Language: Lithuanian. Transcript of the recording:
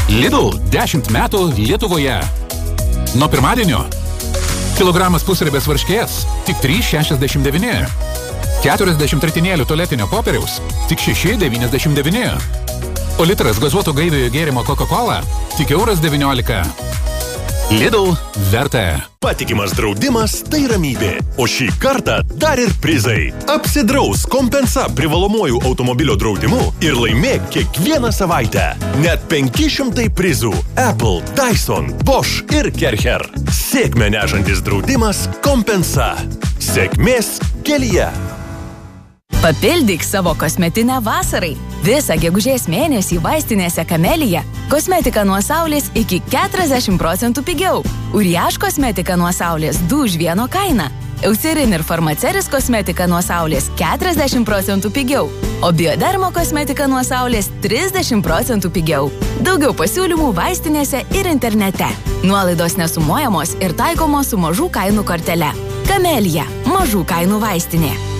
Lidl 10 metų Lietuvoje. Nuo pirmadienio kilogramas pusriebės varškės tik 3,69. 40 ritinėlių tualetinio popieriaus tik 6,99. O litras gazuoto gaiviojo gėrimo Coca-Cola tik €19. Lidl verta. Patikimas draudimas tai ramybė, o šį kartą dar ir prizai. Apsidraus Kompensa privalomuoju automobilio draudimu ir laimėk kiekvieną savaitę. Net 500 prizų. Apple, Dyson, Bosch ir Kercher. Sėkmę nešantis draudimas Kompensa. Sėkmės kelyje. Papildyk savo kosmetinę vasarai. Visą gegužės mėnesį vaistinėse Camellia kosmetika nuo saulės iki 40% pigiau. Uriaž kosmetika nuo saulės 2 už 1 kainą. Eucerin ir Farmaceris kosmetika nuo saulės 40% pigiau. O Biodermo kosmetika nuo saulės 30% pigiau. Daugiau pasiūlymų vaistinėse ir internete. Nuolaidos nesumuojamos ir taikomos su mažų kainų kortele. Camellia – mažų kainų vaistinė.